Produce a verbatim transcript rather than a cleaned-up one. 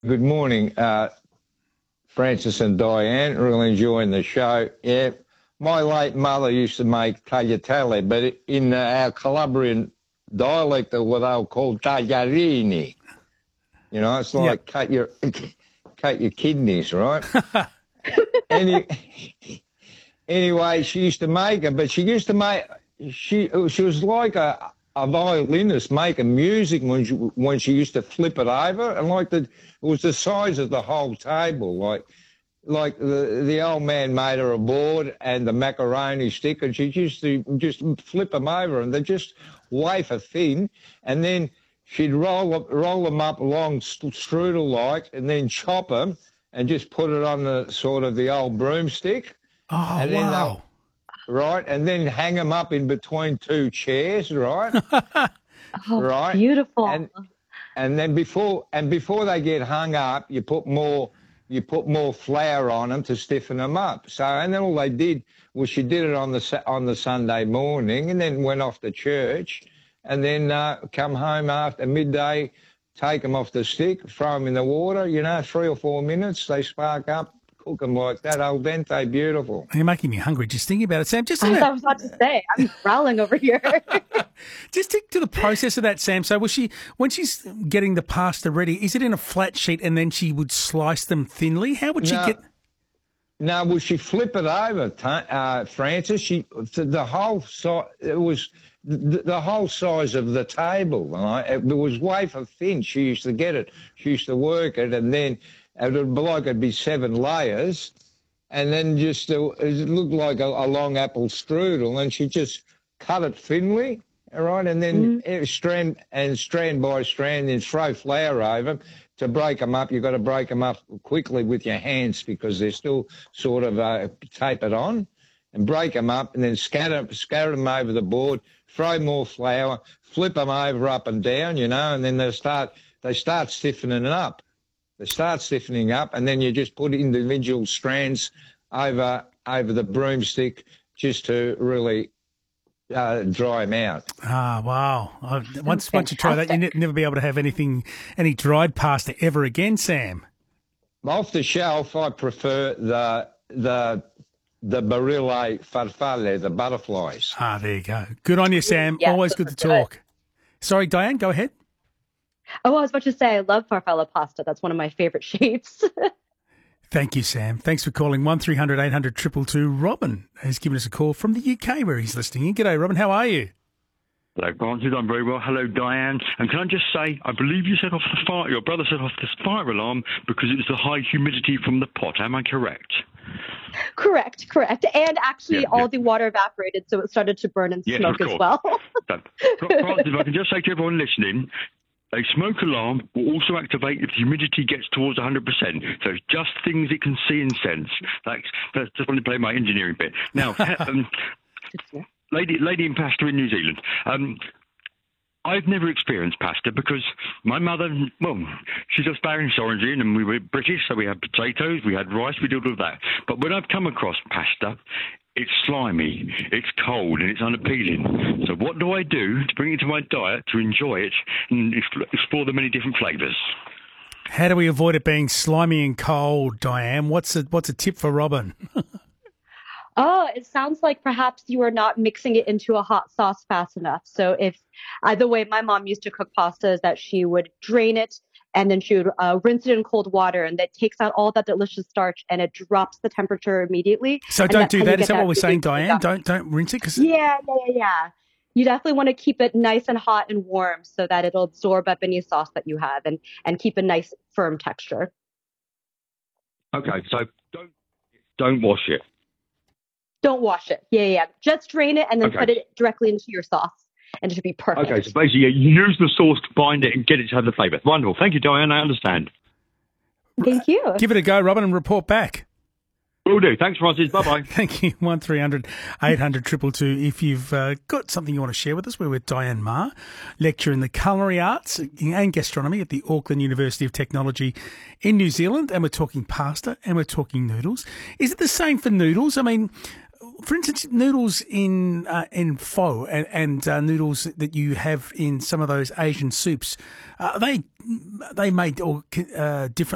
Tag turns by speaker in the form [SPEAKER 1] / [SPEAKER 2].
[SPEAKER 1] Good morning, uh, Francis and Diane. Really enjoying the show. Yeah, my late mother used to make tagliatelle, but in uh, our Calabrian dialect, what they'll call tagliarini. You know, it's
[SPEAKER 2] Yep.
[SPEAKER 1] like cut your cut your kidneys, right? Any, anyway, she used to make it, but she used to make she she was like a a violinist making music when she, when she used to flip it over, and like the it was the size of the whole table, like like the the old man made her a board and the macaroni stick, and she used to just flip them over, and they're just wafer thin, and then she'd roll up, roll them up long strudel like, and then chop them and just put it on the sort of the old broomstick,
[SPEAKER 2] Oh,
[SPEAKER 1] and then
[SPEAKER 2] wow.
[SPEAKER 1] they'll right, and then hang them up in between two chairs, right,
[SPEAKER 3] Oh,
[SPEAKER 1] right,
[SPEAKER 3] beautiful.
[SPEAKER 1] and and then before and before they get hung up, you put more you put more flour on them to stiffen them up. So and then all they did was she did it on the Sa- on the Sunday morning, and then went off to church, and then uh, come home after midday, take them off the stick, throw them in the water. You know, three or four minutes, they spark up. Cook them like that, al dente, beautiful.
[SPEAKER 2] You're making me hungry just thinking about it, Sam. Just,
[SPEAKER 3] I
[SPEAKER 2] in
[SPEAKER 3] thought I
[SPEAKER 2] that,
[SPEAKER 3] was about to say, I'm growling over here.
[SPEAKER 2] just to, to the process of that, Sam. So was she, when she's getting the pasta ready, is it in a flat sheet and then she would slice them thinly? How would she
[SPEAKER 1] No,
[SPEAKER 2] get...
[SPEAKER 1] no, well, she flip it over, ta- uh, Francis. She the whole size. It was the, the whole size of the table. Right? It was wafer thin. She used to get it. She used to work it, and then it would be like it'd be seven layers, and then just uh, it looked like a, a long apple strudel, and she just cut it thinly. All right, and then
[SPEAKER 3] Mhm.
[SPEAKER 1] eh, strand and strand by strand, then throw flour over 'em. To break them up, you've got to break them up quickly with your hands because they're still sort of uh, tapered on, and break them up, and then scatter scatter them over the board. Throw more flour, flip them over up and down, you know, and then they start they start stiffening up. They start stiffening up, and then you just put individual strands over over the broomstick just to really uh, dry them out.
[SPEAKER 2] Ah, wow. I, once
[SPEAKER 3] Sounds
[SPEAKER 2] once you try that, you ne-
[SPEAKER 3] fantastic.
[SPEAKER 2] never be able to have anything, any dried pasta ever again, Sam.
[SPEAKER 1] Off the shelf, I prefer the the the barille farfalle, the butterflies.
[SPEAKER 2] Ah, there you go. Good on you, Sam.
[SPEAKER 3] Yes,
[SPEAKER 2] Always
[SPEAKER 3] those
[SPEAKER 2] good
[SPEAKER 3] are
[SPEAKER 2] to
[SPEAKER 3] good.
[SPEAKER 2] talk. Sorry, Diane, go ahead.
[SPEAKER 3] Oh, I was about to say, I love farfalla pasta. That's one of my favorite shapes.
[SPEAKER 2] Thank you, Sam. Thanks for calling one three hundred eight hundred two two two. Robin has given us a call from the U K where he's listening in. G'day, Robin. How are you?
[SPEAKER 4] Hello, Francis. I'm very well. Hello, Diane. And can I just say, I believe you set off the fire, your brother set off the fire alarm because it was the high humidity from the pot. Am I correct?
[SPEAKER 3] Correct, correct. And actually,
[SPEAKER 4] Yeah,
[SPEAKER 3] all
[SPEAKER 4] yeah.
[SPEAKER 3] the water evaporated, so it started to burn and
[SPEAKER 4] Yes,
[SPEAKER 3] smoke
[SPEAKER 4] of
[SPEAKER 3] as
[SPEAKER 4] course.
[SPEAKER 3] well.
[SPEAKER 4] Done. Francis, if I can just say to everyone listening, a smoke alarm will also activate if the humidity gets towards one hundred percent. So it's just things it can see and sense. That's, that's just want to play my engineering bit. Now, um, lady, lady in pasta in New Zealand. Um, I've never experienced pasta because my mother, well, she's of Spanish origin and we were British, so we had potatoes, we had rice, we did all of that. But when I've come across pasta, it's slimy, it's cold, and it's unappealing. So what do I do to bring it into my diet to enjoy it and explore the many different flavours?
[SPEAKER 2] How do we avoid it being slimy and cold, Diane? What's a, what's a tip for Robin?
[SPEAKER 3] Oh, it sounds like perhaps you are not mixing it into a hot sauce fast enough. So if uh, the way my mom used to cook pasta is that she would drain it and then she would uh, rinse it in cold water, and that takes out all that delicious starch and it drops the temperature immediately.
[SPEAKER 2] So
[SPEAKER 3] And
[SPEAKER 2] don't
[SPEAKER 3] that's
[SPEAKER 2] do
[SPEAKER 3] how you
[SPEAKER 2] that. Is
[SPEAKER 3] get
[SPEAKER 2] that what
[SPEAKER 3] that
[SPEAKER 2] we're
[SPEAKER 3] really,
[SPEAKER 2] saying,
[SPEAKER 3] really
[SPEAKER 2] Diane?
[SPEAKER 3] yummy.
[SPEAKER 2] Don't don't rinse it? Cause,
[SPEAKER 3] Yeah, yeah, yeah, yeah. You definitely want to keep it nice and hot and warm so that it'll absorb up any sauce that you have and and keep a nice firm texture.
[SPEAKER 4] Okay, so don't don't wash it.
[SPEAKER 3] Don't wash it. Yeah, yeah, yeah. Just drain it and then
[SPEAKER 4] Okay.
[SPEAKER 3] put it directly into your sauce, and it should be perfect.
[SPEAKER 4] Okay, so basically you use the sauce to bind it and get it to have the flavour. Wonderful. Thank you, Diane. I understand.
[SPEAKER 3] Thank you.
[SPEAKER 2] give it a go, Robin, and report back.
[SPEAKER 4] Will do. Thanks, Francis. Bye-bye.
[SPEAKER 2] Thank you. one three hundred eight hundred two two two. If you've uh, got something you want to share with us, we're with Diane Ma, lecturer in the culinary arts and gastronomy at the Auckland University of Technology in New Zealand. And we're talking pasta and we're talking noodles. Is it the same for noodles? I mean, for instance, noodles in uh, in pho and, and uh, noodles that you have in some of those Asian soups, uh, are they they made or uh, different